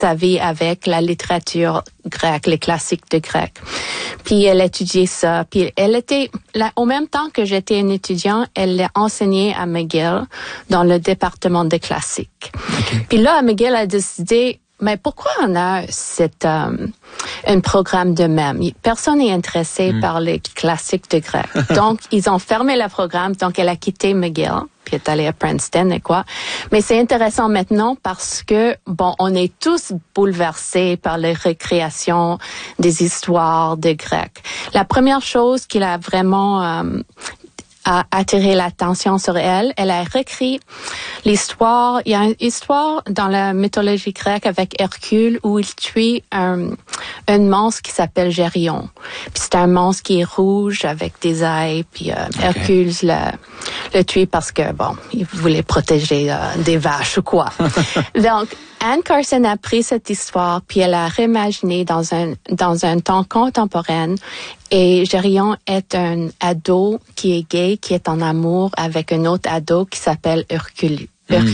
sa vie avec la littérature grecque, les classiques de grec. Puis elle étudiait ça. Puis elle était, là, au même temps que j'étais une étudiante, elle enseignait à McGill dans le département de classiques. Okay. Puis là, McGill a décidé, mais pourquoi on a un programme de même? Personne n'est intéressé par les classiques de grec. Donc, ils ont fermé le programme. Donc, elle a quitté McGill, puis est allée à Princeton et quoi. Mais c'est intéressant maintenant parce que, bon, on est tous bouleversés par les récréations des histoires de grec. La première chose qu'il a vraiment a attiré l'attention sur elle. Elle a réécrit l'histoire. Il y a une histoire dans la mythologie grecque avec Hercule où il tue un monstre qui s'appelle Gérion. Puis c'est un monstre qui est rouge avec des ailes. Puis Hercule le tue parce que, bon, il voulait protéger des vaches ou quoi. Donc, Anne Carson a pris cette histoire puis elle a réimaginé dans un temps contemporain. Et Gérion est un ado qui est gay, qui est en amour avec un autre ado qui s'appelle Hercule.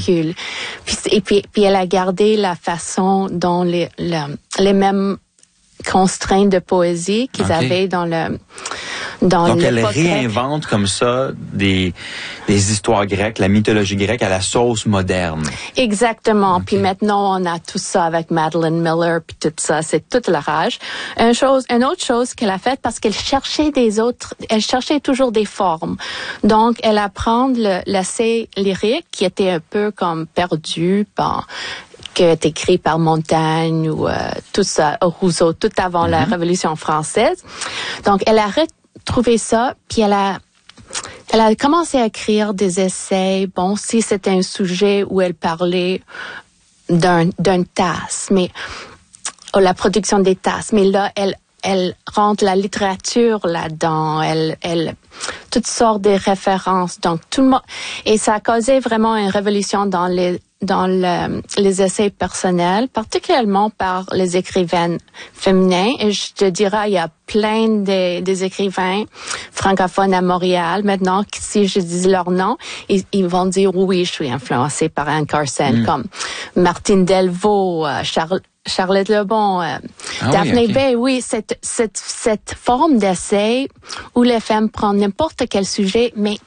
Puis elle a gardé la façon dont les mêmes constraintes de poésie qu'ils avaient dans le... Donc, elle réinvente comme ça des histoires grecques, la mythologie grecque à la sauce moderne. Exactement. Okay. Puis maintenant, on a tout ça avec Madeline Miller, puis tout ça. C'est toute la rage. Une autre chose qu'elle a faite, parce qu'elle cherchait elle cherchait toujours des formes. Donc, elle apprend l'essai lyrique qui était un peu comme perdu qui est écrit par Montaigne ou tout ça, Rousseau, tout avant la Révolution française. Donc, elle a retrouvé ça, puis elle a commencé à écrire des essais. Bon, si c'était un sujet où elle parlait d'une tasse, mais la production des tasses, mais là, elle rentre la littérature là-dedans. Elle toutes sortes de références. Donc tout le monde, et ça a causé vraiment une révolution dans les essais personnels, particulièrement par les écrivaines féminins. Et je te dirais, il y a plein des écrivains francophones à Montréal. Maintenant, si je dis leur nom, ils vont dire oui, je suis influencée par Anne Carson, comme Martine Delvaux, Charlotte Lebon, Daphné Bay. Oui, cette forme d'essai où les femmes prennent n'importe quel sujet, mais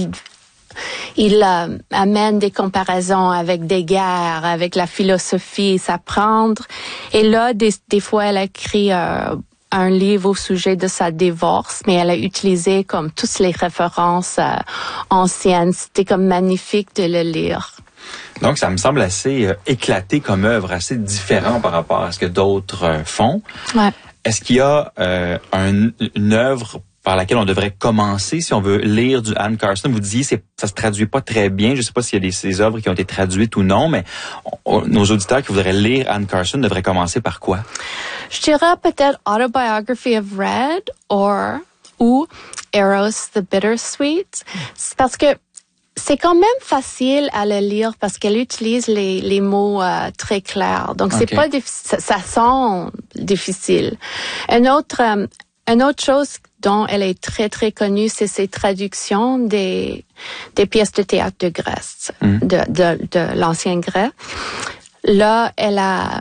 il amène des comparaisons avec des guerres, avec la philosophie, s'apprendre. Et là, des fois, elle a écrit un livre au sujet de sa divorce, mais elle a utilisé comme toutes les références anciennes. C'était comme magnifique de le lire. Donc, ça me semble assez éclaté comme œuvre, assez différent par rapport à ce que d'autres font. Ouais. Est-ce qu'il y a une œuvre par laquelle on devrait commencer si on veut lire du Anne Carson? Vous disiez ça se traduit pas très bien. Je sais pas s'il y a ces œuvres qui ont été traduites ou non, mais nos auditeurs qui voudraient lire Anne Carson devraient commencer par quoi? Je dirais peut-être Autobiography of Red ou Eros the Bittersweet. C'est parce que c'est quand même facile à le lire parce qu'elle utilise les mots très clairs. Donc c'est pas ça sent difficile. Une autre chose dont elle est très très connue, c'est ses traductions des pièces de théâtre de Grèce, de l'ancien grec. Là, elle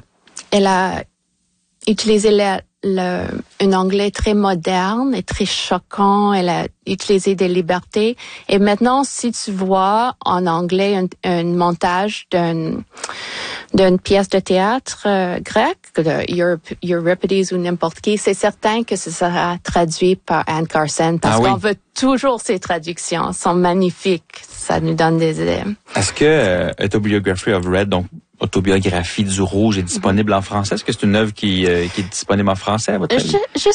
a utilisé un anglais très moderne et très choquant. Elle a utilisé des libertés. Et maintenant, si tu vois en anglais un montage d'une pièce de théâtre grecque, de Euripides ou n'importe qui, c'est certain que ce sera traduit par Anne Carson parce qu'on veut toujours ces traductions. Elles sont magnifiques. Ça nous donne des idées. Est-ce que Autobiography of Red, donc Autobiographie du Rouge, est disponible en français? Est-ce que c'est une œuvre qui est disponible en français, à votre avis?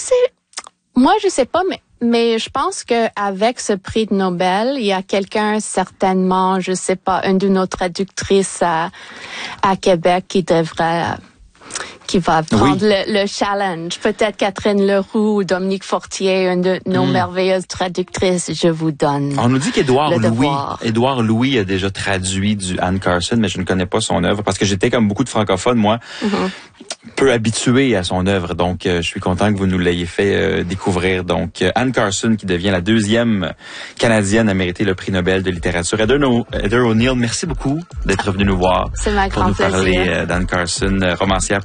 Je sais pas, mais je pense que avec ce prix de Nobel, il y a quelqu'un certainement, je sais pas, une de nos traductrices à Québec qui qui va prendre le challenge. Peut-être Catherine Leroux ou Dominique Fortier, une de nos merveilleuses traductrices, je vous donne. On nous dit qu'Édouard Louis a déjà traduit du Anne Carson, mais je ne connais pas son œuvre parce que j'étais comme beaucoup de francophones, moi, peu habitué à son œuvre. Donc, je suis content que vous nous l'ayez fait découvrir. Donc, Anne Carson qui devient la 2e Canadienne à mériter le prix Nobel de littérature. Heather O'Neill, merci beaucoup d'être venu nous voir. C'est ma grande pour nous parler d'Anne Carson, romancière